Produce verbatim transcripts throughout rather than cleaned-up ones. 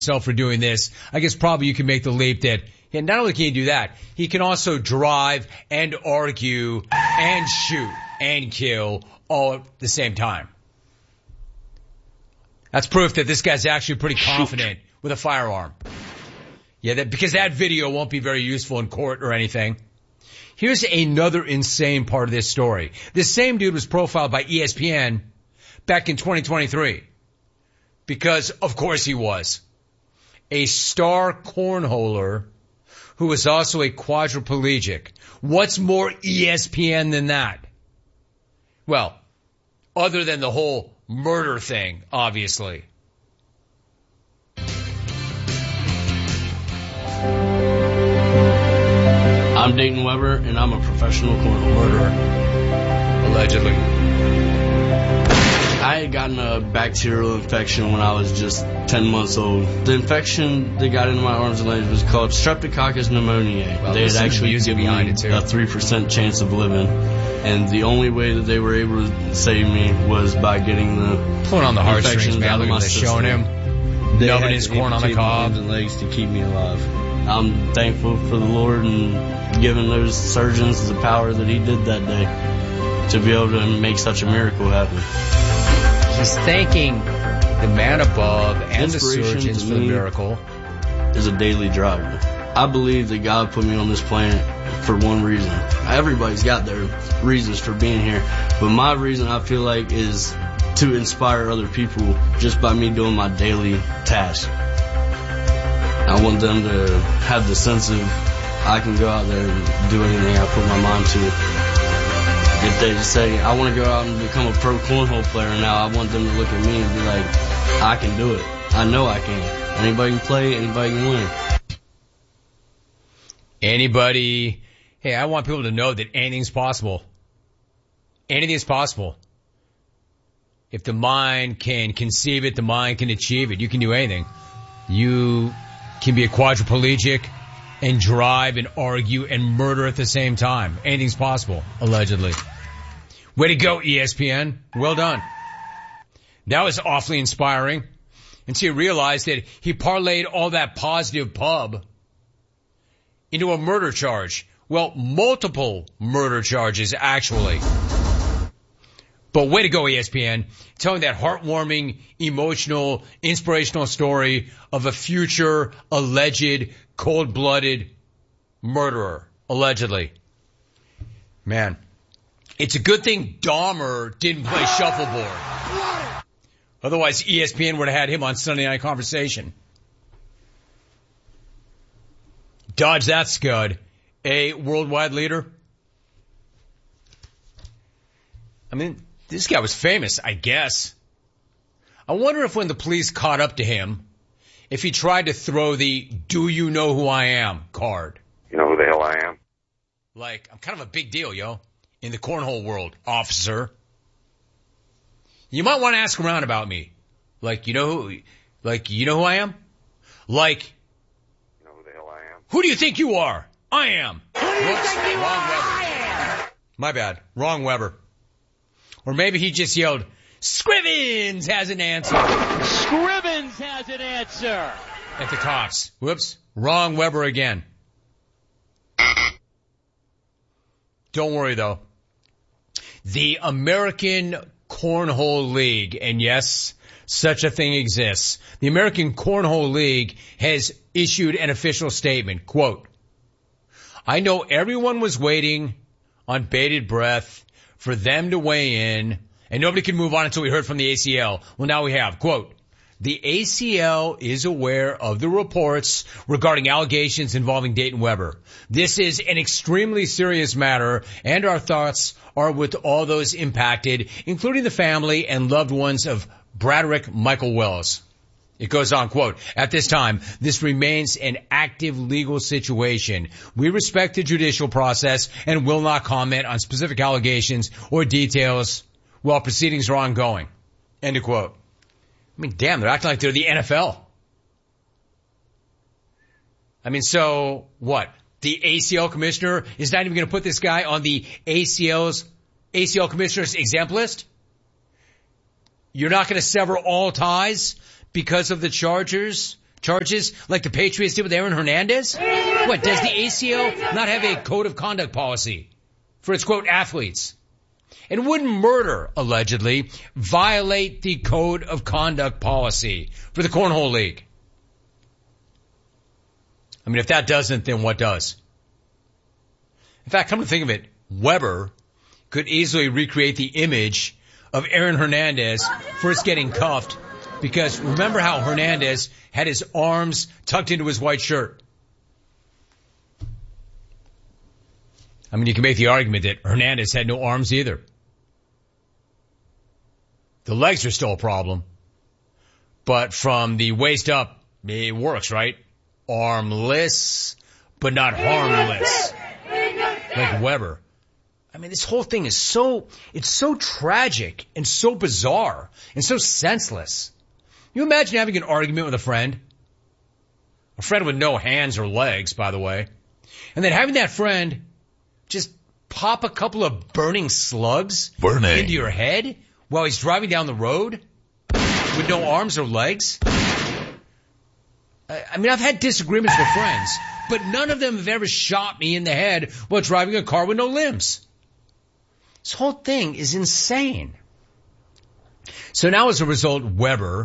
himself for doing this, I guess probably you can make the leap that yeah, not only can he do that, he can also drive and argue and shoot and kill all at the same time. That's proof that this guy's actually pretty confident with a firearm. Yeah, that, because that video won't be very useful in court or anything. Here's another insane part of this story. This same dude was profiled by E S P N back in twenty twenty-three. Because, of course he was. A star cornholer who was also a quadriplegic. What's more E S P N than that? Well, other than the whole murder thing, obviously. I'm Dayton Weber, and I'm a professional cornhole murderer. Allegedly. I had gotten a bacterial infection when I was just ten months old. The infection that got into my arms and legs was called Streptococcus pneumoniae. Well, they had actually given behind me it too. a three percent chance of living. And the only way that they were able to save me was by getting the pulling on the heartstrings, man. Look Look at showing him. They nubbing had his to corn on the amputate my cob. arms and legs to keep me alive. I'm thankful for the Lord and giving those surgeons the power that he did that day to be able to make such a miracle happen. Just thanking the man above and the Inspiration surgeons to for the me miracle. Is a daily driver. I believe that God put me on this planet for one reason. Everybody's got their reasons for being here, but my reason I feel like is to inspire other people just by me doing my daily task. I want them to have the sense of I can go out there and do anything I put my mind to. If they just say, I want to go out and become a pro cornhole player now, I want them to look at me and be like, I can do it. I know I can. Anybody can play, anybody can win. Anybody, hey, I want people to know that anything's possible. Anything is possible. If the mind can conceive it, the mind can achieve it. You can do anything. You can be a quadriplegic and drive and argue and murder at the same time. Anything's possible, allegedly. Way to go, E S P N. Well done. That was awfully inspiring. Until you realized that he parlayed all that positive pub into a murder charge. Well, multiple murder charges, actually. But way to go, E S P N, telling that heartwarming, emotional, inspirational story of a future alleged cold-blooded murderer, allegedly. Man, it's a good thing Dahmer didn't play shuffleboard. Otherwise, E S P N would have had him on Sunday Night Conversation. Dodge that scud. A worldwide leader. I mean, this guy was famous, I guess. I wonder if when the police caught up to him, if he tried to throw the "Do you know who I am" card. You know who the hell I am? Like, I'm kind of a big deal, yo, in the cornhole world, officer. You might want to ask around about me. Like, you know who, like, you know who I am? Like, You know who the hell I am? who do you think you are? I am. Who do you Whoops, think you wrong are? Weber. I am. My bad. Wrong Weber. Or maybe he just yelled, Scrivens has an answer Scrivens has an answer. at the cops. Whoops. Wrong Weber again. Don't worry though. The American Cornhole League, and yes, such a thing exists. The American Cornhole League has issued an official statement. Quote, I know everyone was waiting on bated breath for them to weigh in, and nobody could move on until we heard from the A C L. Well, now we have. Quote, the A C L is aware of the reports regarding allegations involving Dayton Weber. This is an extremely serious matter, and our thoughts are with all those impacted, including the family and loved ones of Braderick Michael Wells. It goes on, quote, at this time, this remains an active legal situation. We respect the judicial process and will not comment on specific allegations or details while proceedings are ongoing. End of quote. I mean, damn, they're acting like they're the N F L. I mean, so what? The A C L commissioner is not even going to put this guy on the A C L's A C L commissioner's exempt list? You're not going to sever all ties because of the Chargers charges like the Patriots did with Aaron Hernandez? What, does the A C L not have a code of conduct policy for its, quote, athletes? And would murder, allegedly, violate the code of conduct policy for the Cornhole League? I mean, if that doesn't, then what does? In fact, come to think of it, Weber could easily recreate the image of Aaron Hernandez first getting cuffed, because remember how Hernandez had his arms tucked into his white shirt? I mean, you can make the argument that Hernandez had no arms either. The legs are still a problem, but from the waist up, it works, right? Armless, but not harmless. Like Weber. I mean, this whole thing is so, it's so tragic and so bizarre and so senseless. You imagine having an argument with a friend? A friend with no hands or legs, by the way. And then having that friend just pop a couple of burning slugs burning. into your head while he's driving down the road with no arms or legs? I mean, I've had disagreements with friends, but none of them have ever shot me in the head while driving a car with no limbs. This whole thing is insane. So now as a result, Weber,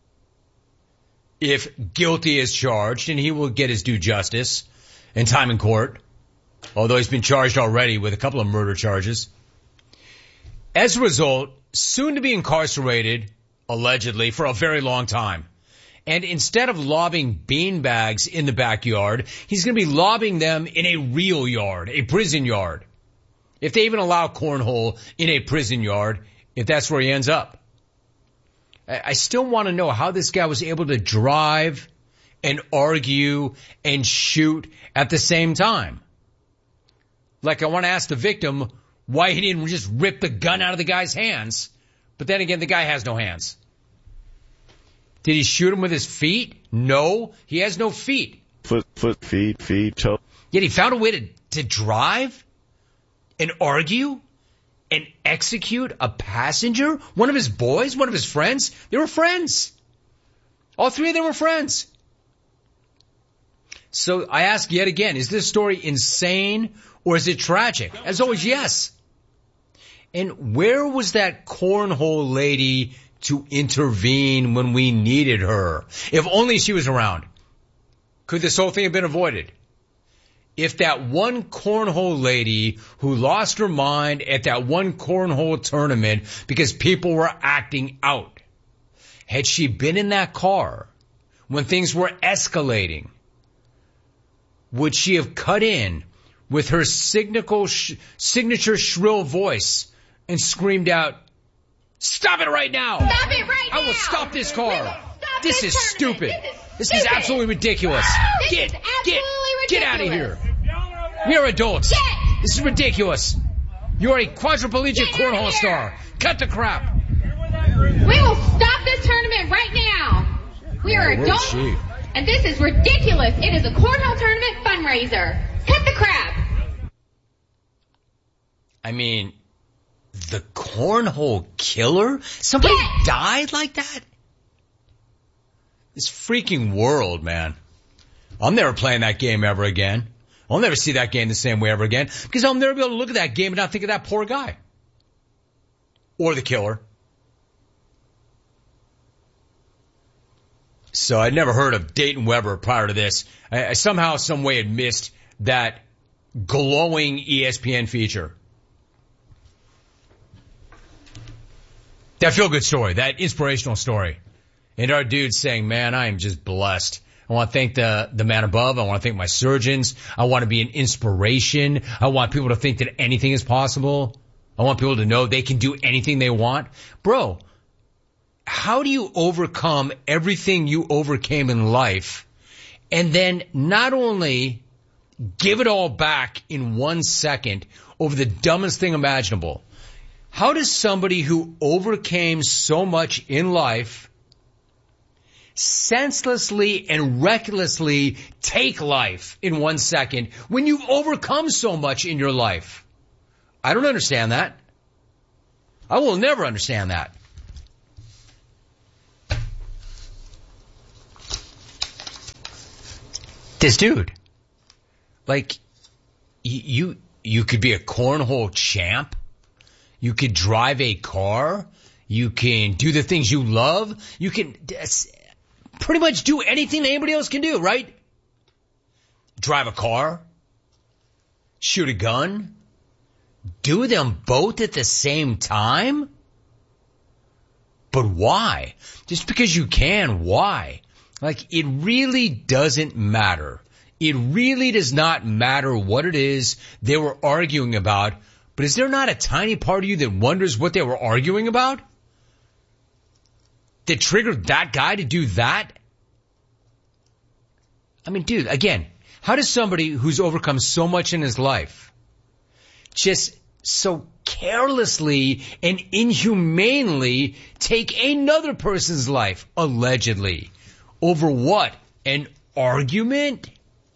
if guilty is charged, and he will get his due justice and time in court, although he's been charged already with a couple of murder charges. As a result, soon to be incarcerated, allegedly, for a very long time. And instead of lobbing beanbags in the backyard, he's going to be lobbing them in a real yard, a prison yard. If they even allow cornhole in a prison yard, if that's where he ends up. I still want to know how this guy was able to drive and argue and shoot at the same time. Like, I want to ask the victim why he didn't just rip the gun out of the guy's hands. But then again, the guy has no hands. Did he shoot him with his feet? No, he has no feet. Foot, foot, feet, feet, toe. Yet he found a way to, to drive and argue and execute a passenger, one of his boys, one of his friends. They were friends. All three of them were friends. So I ask yet again, is this story insane or is it tragic? As always, yes. And where was that cornhole lady to intervene when we needed her? If only she was around. Could this whole thing have been avoided? If that one cornhole lady who lost her mind at that one cornhole tournament because people were acting out, had she been in that car when things were escalating, would she have cut in with her signature, sh- signature shrill voice and screamed out, "Stop it right now! Stop it right now! I will stop this car! Stop this, this is tournament. stupid! This is This stupid. is absolutely ridiculous! This Get, is absolutely get, ridiculous. get out of here! We are adults! Get. This is ridiculous! You are a quadriplegic Get out of cornhole here. star! Cut the crap!" We will stop this tournament right now. We are Yeah, where's adults, she? and this is ridiculous. It is a cornhole tournament fundraiser. Cut the crap. I mean, the cornhole killer? Somebody Get. died like that? This freaking world, man. I'm never playing that game ever again. I'll never see that game the same way ever again, because I'll never be able to look at that game and not think of that poor guy. Or the killer. So I'd never heard of Dayton Weber prior to this. I, I somehow, some way had missed that glowing E S P N feature. That feel-good story, that inspirational story. And our dude saying, man, I am just blessed. I want to thank the, the man above. I want to thank my surgeons. I want to be an inspiration. I want people to think that anything is possible. I want people to know they can do anything they want. Bro, how do you overcome everything you overcame in life and then not only give it all back in one second over the dumbest thing imaginable? How does somebody who overcame so much in life senselessly and recklessly take life in one second when you've overcome so much in your life? I don't understand that. I will never understand that. This dude, like, you, you could be a cornhole champ. You could drive a car. You can do the things you love. You can pretty much do anything anybody else can do, right? Drive a car. Shoot a gun. Do them both at the same time? But why? Just because you can, why? Like, it really doesn't matter. It really does not matter what it is they were arguing about. But is there not a tiny part of you that wonders what they were arguing about? That triggered that guy to do that? I mean, dude, again, how does somebody who's overcome so much in his life just so carelessly and inhumanely take another person's life, allegedly, over what? An argument?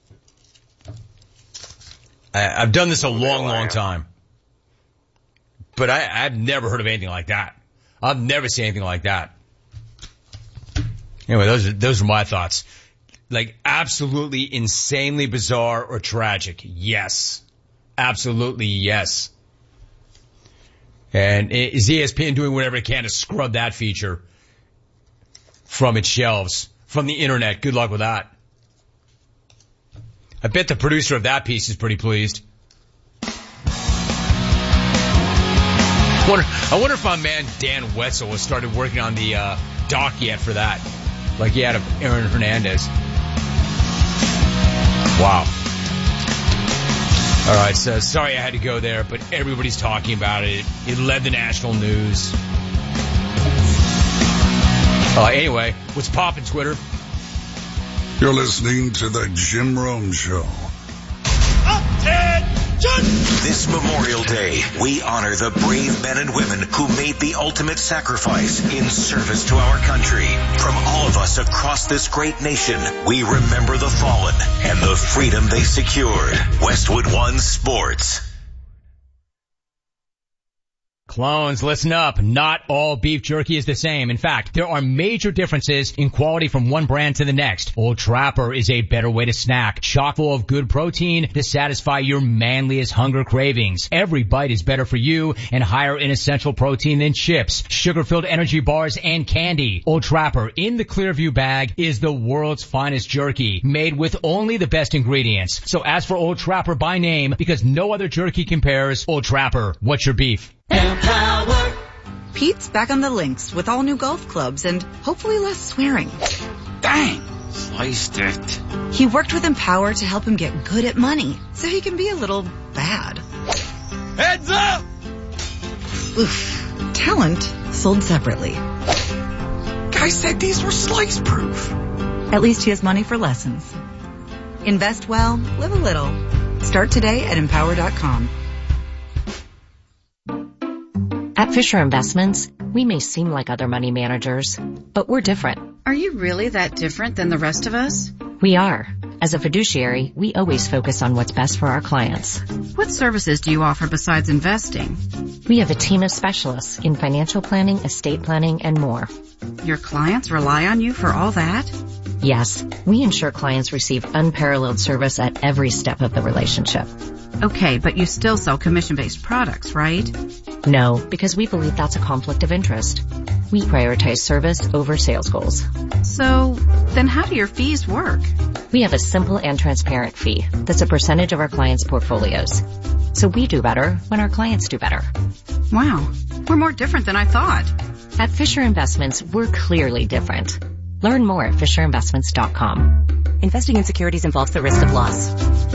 I, I've done this a long, long time. But I, I've never heard of anything like that. I've never seen anything like that. Anyway, those are, those are my thoughts. Like, absolutely insanely bizarre or tragic. Yes. Absolutely yes. And is E S P N doing whatever it can to scrub that feature from its shelves, from the internet? Good luck with that. I bet the producer of that piece is pretty pleased. I wonder, I wonder if my man Dan Wetzel has started working on the uh, doc yet for that, like he had of Aaron Hernandez. Wow. All right, so sorry I had to go there, but everybody's talking about it. It led the national news. Uh, anyway, what's poppin', Twitter? You're listening to the Jim Rome Show. Attention! This Memorial Day, we honor the brave men and women who made the ultimate sacrifice in service to our country. From all of us across this great nation, we remember the fallen and the freedom they secured. Westwood One Sports. Clones, listen up. Not all beef jerky is the same. In fact, there are major differences in quality from one brand to the next. Old Trapper is a better way to snack, chock full of good protein to satisfy your manliest hunger cravings. Every bite is better for you and higher in essential protein than chips, sugar-filled energy bars, and candy. Old Trapper in the Clearview bag is the world's finest jerky, made with only the best ingredients. So ask for Old Trapper by name because no other jerky compares. Old Trapper, what's your beef? Empower. Pete's back on the links with all new golf clubs and hopefully less swearing. Dang, sliced it. He worked with Empower to help him get good at money so he can be a little bad. Heads up! Oof. Talent sold separately. Guy said these were slice proof. At least he has money for lessons. Invest well, live a little. Start today at empower dot com. At Fisher Investments, we may seem like other money managers, but we're different. Are you really that different than the rest of us? We are. As a fiduciary, we always focus on what's best for our clients. What services do you offer besides investing? We have a team of specialists in financial planning, estate planning, and more. Your clients rely on you for all that? Yes, we ensure clients receive unparalleled service at every step of the relationship. Okay, but you still sell commission-based products, right? No, because we believe that's a conflict of interest. We prioritize service over sales goals. So, then how do your fees work? We have a simple and transparent fee that's a percentage of our clients' portfolios. So we do better when our clients do better. Wow, we're more different than I thought. At Fisher Investments, we're clearly different. Learn more at fisher investments dot com. Investing in securities involves the risk of loss.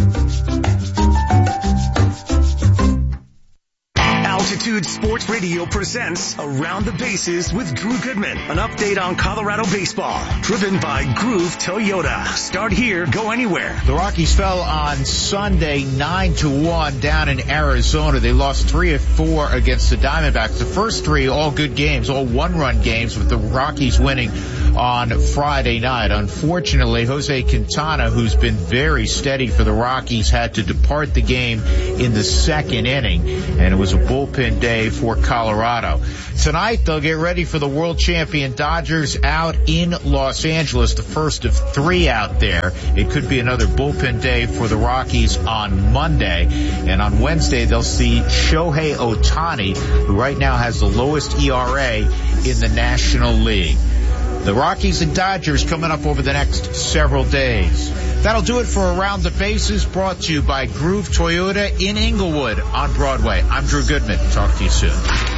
Altitude Sports Radio presents Around the Bases with Drew Goodman. An update on Colorado baseball. Driven by Groove Toyota. Start here, go anywhere. The Rockies fell on Sunday nine to one down in Arizona. They lost three of four against the Diamondbacks. The first three, all good games, all one-run games, with the Rockies winning on Friday night. Unfortunately, Jose Quintana, who's been very steady for the Rockies, had to depart the game in the second inning, and it was a bullpen day for Colorado. Tonight, they'll get ready for the world champion Dodgers out in Los Angeles, the first of three out there. It could be another bullpen day for the Rockies on Monday. And on Wednesday, they'll see Shohei Ohtani, who right now has the lowest E R A in the National League. The Rockies and Dodgers coming up over the next several days. That'll do it for Around the Bases, brought to you by Groove Toyota in Inglewood on Broadway. I'm Drew Goodman. Talk to you soon.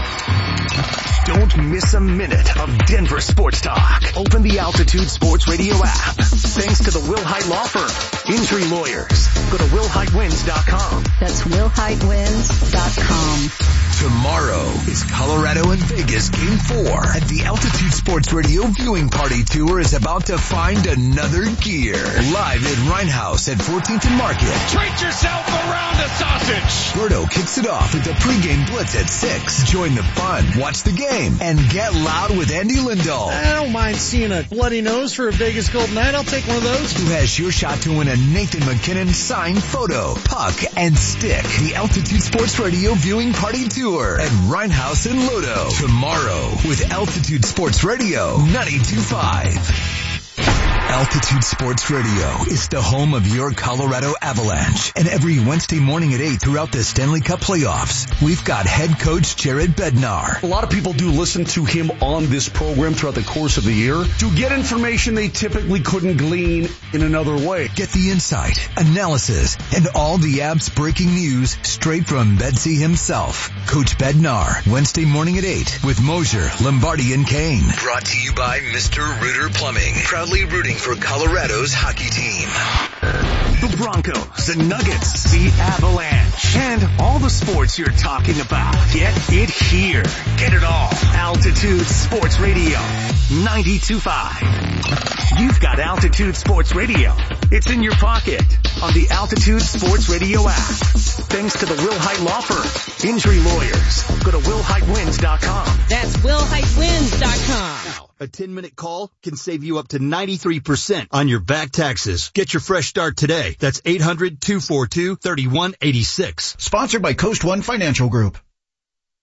Don't miss a minute of Denver sports talk. Open the Altitude Sports Radio app. Thanks to the Wilhite Law Firm. Injury lawyers. Go to will hite wins dot com. That's will hite wins dot com. Tomorrow is Colorado and Vegas Game four, and the Altitude Sports Radio Viewing Party Tour is about to find another gear. Live at Rhinehouse at fourteenth and Market. Treat yourself around a sausage! Berto kicks it off with the pregame blitz at six. Join the fun, watch the game, and get loud with Andy Lindahl. I don't mind seeing a bloody nose for a Vegas Golden Knight. I'll take one of those. Who has your shot to win a Nathan McKinnon signed photo, puck, and stick. The Altitude Sports Radio Viewing Party Tour at Rhinehouse and Lodo. Tomorrow with Altitude Sports Radio ninety-two point five. Altitude Sports Radio is the home of your Colorado Avalanche. And every Wednesday morning at eight throughout the Stanley Cup playoffs, we've got head coach Jared Bednar. A lot of people do listen to him on this program throughout the course of the year to get information they typically couldn't glean in another way. Get the insight, analysis, and all the Abs breaking news straight from Bedsy himself. Coach Bednar, Wednesday morning at eight with Mosier, Lombardi, and Kane. Brought to you by Mister Rooter Plumbing, proudly rooting for Colorado's hockey team. The Broncos, the Nuggets, the Avalanche, and all the sports you're talking about. Get it here. Get it all. Altitude Sports Radio ninety-two point five. You've got Altitude Sports Radio. It's in your pocket on the Altitude Sports Radio app. Thanks to the Wilhite Law Firm. Injury lawyers. Go to will hite wins dot com. That's will hite wins dot com. Now, a ten-minute call can save you up to ninety-three percent on your back taxes. Get your fresh start today. That's eight hundred, two four two, three one eight six. Sponsored by Coast One Financial Group.